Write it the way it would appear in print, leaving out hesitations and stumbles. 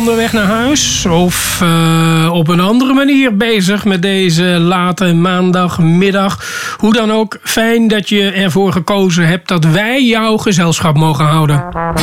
onderweg naar huis? Of op een andere manier bezig met deze late maandagmiddag? Hoe dan ook, fijn dat je ervoor gekozen hebt dat wij jouw gezelschap mogen houden.